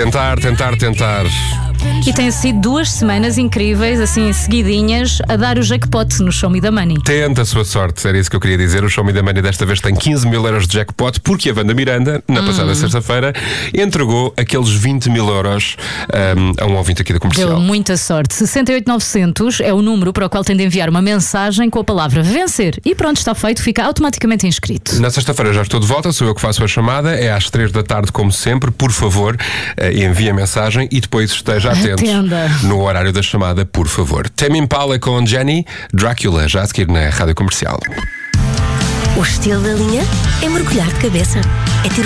Tentar. E tem sido 2 semanas incríveis, assim, seguidinhas, a dar o jackpot no Show Me the Money. Tenta a sua sorte, era isso que eu queria dizer. O Show Me the Money desta vez tem 15 mil euros de jackpot, porque a Wanda Miranda, na passada sexta-feira, entregou aqueles 20 mil euros a um ouvinte aqui da Comercial. Deu muita sorte. 68900 é o número para o qual tem de enviar uma mensagem com a palavra vencer. E pronto, está feito, fica automaticamente inscrito. Na sexta-feira já estou de volta, sou eu que faço a chamada, é às 3 da tarde, como sempre. Por favor, envie a mensagem e depois esteja atento no horário da chamada, por favor. Tame Impala com Jenny, Drácula, já a seguir na Rádio Comercial. O estilo da linha é mergulhar de cabeça. É ter